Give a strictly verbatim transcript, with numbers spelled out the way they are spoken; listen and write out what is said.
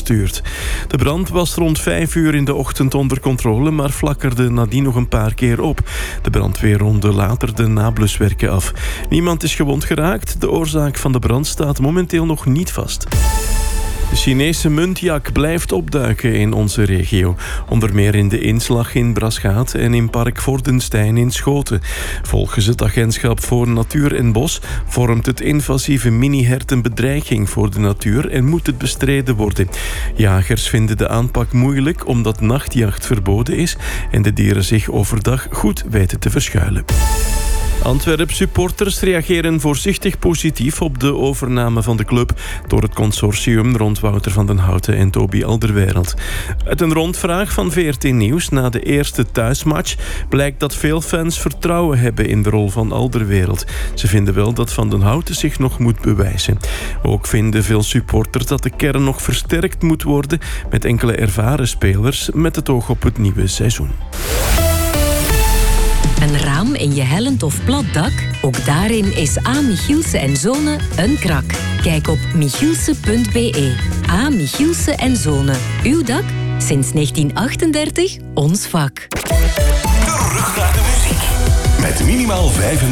gestuurd. De brand was rond vijf uur in de ochtend onder controle, maar flakkerde nadien nog een paar keer op. De brandweer ronde later de nabluswerken af. Niemand is gewond geraakt. De oorzaak van de brand staat momenteel nog niet vast. De Chinese muntjak blijft opduiken in onze regio. Onder meer in de inslag in Braschaat en in Park Vordenstein in Schoten. Volgens het Agentschap voor Natuur en Bos vormt het invasieve minihert een bedreiging voor de natuur en moet het bestreden worden. Jagers vinden de aanpak moeilijk omdat nachtjacht verboden is en de dieren zich overdag goed weten te verschuilen. Antwerp-supporters reageren voorzichtig positief op de overname van de club door het consortium rond Wouter van den Houten en Toby Alderweireld. Uit een rondvraag van V R T Nieuws na de eerste thuismatch blijkt dat veel fans vertrouwen hebben in de rol van Alderweireld. Ze vinden wel dat Van den Houten zich nog moet bewijzen. Ook vinden veel supporters dat de kern nog versterkt moet worden met enkele ervaren spelers met het oog op het nieuwe seizoen. Een raam in je hellend of plat dak? Ook daarin is A. Michielsen en Zonen een krak. Kijk op michielsen punt b e. A. Michielsen en Zonen. Uw dak? Sinds negentien achtendertig ons vak. Terug naar de muziek. Met minimaal vijf